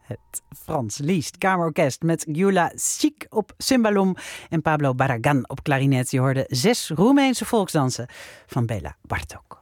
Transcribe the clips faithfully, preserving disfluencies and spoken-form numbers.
Het Frans Liszt Kamerorkest met Gyula Sik op cymbalom en Pablo Barragan op klarinet. Je hoorde zes Roemeense volksdansen van Béla Bartók.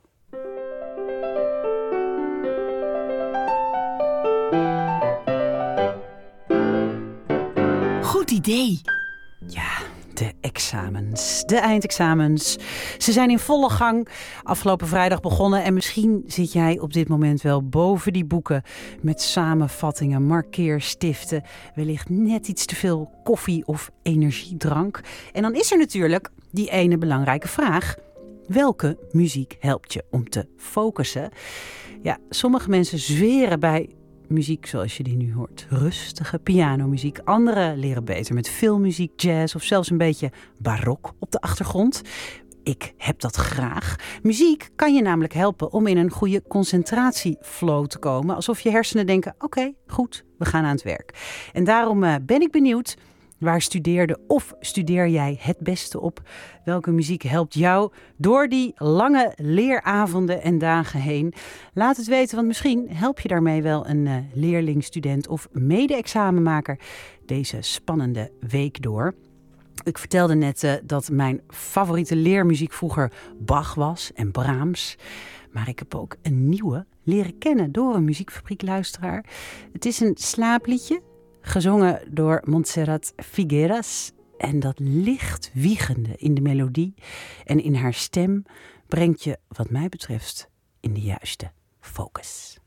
Goed idee. Ja, de examens, de eindexamens. Ze zijn in volle gang. Afgelopen vrijdag begonnen en misschien zit jij op dit moment wel boven die boeken met samenvattingen, markeerstiften, wellicht net iets te veel koffie of energiedrank. En dan is er natuurlijk die ene belangrijke vraag: welke muziek helpt je om te focussen? Ja, sommige mensen zweren bij muziek zoals je die nu hoort. Rustige pianomuziek. Anderen leren beter met filmmuziek, jazz of zelfs een beetje barok op de achtergrond. Ik heb dat graag. Muziek kan je namelijk helpen om in een goede concentratieflow te komen. Alsof je hersenen denken, oké, okay, goed, we gaan aan het werk. En daarom uh, ben ik benieuwd, waar studeerde of studeer jij het beste op? Welke muziek helpt jou door die lange leeravonden en dagen heen? Laat het weten, want misschien help je daarmee wel een uh, leerling, student of mede-examenmaker deze spannende week door. Ik vertelde net uh, dat mijn favoriete leermuziek vroeger Bach was en Brahms. Maar ik heb ook een nieuwe leren kennen door een muziekfabriekluisteraar. Het is een slaapliedje, gezongen door Montserrat Figueras. En dat licht wiegende in de melodie en in haar stem brengt je, wat mij betreft, in de juiste focus.